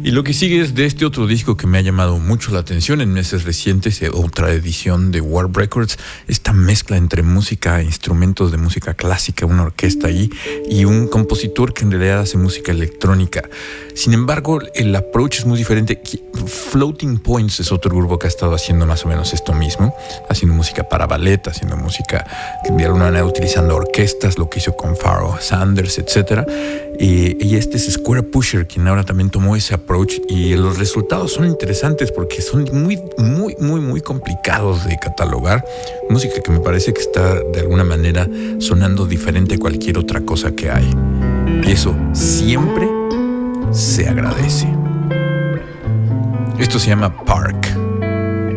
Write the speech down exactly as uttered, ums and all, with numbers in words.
Y lo que sigue es de este otro disco que me ha llamado mucho la atención en meses recientes, otra edición de Warp Records, esta mezcla entre música, instrumentos de música clásica, una orquesta ahí, y un compositor que en realidad hace música electrónica. Sin embargo, el approach es muy diferente. Floating Points es otro grupo que ha estado haciendo más o menos esto mismo, haciendo música para ballet, haciendo música que de alguna manera utilizando orquestas, lo que hizo con Pharoah Sanders, etcétera. Y, y este es Squarepusher, quien ahora también tomó ese approach, y los resultados son interesantes porque son muy, muy, muy, muy complicados de catalogar. Música que me parece que está de alguna manera sonando diferente a cualquier otra cosa que hay. Y eso siempre se agradece. Esto se llama Park.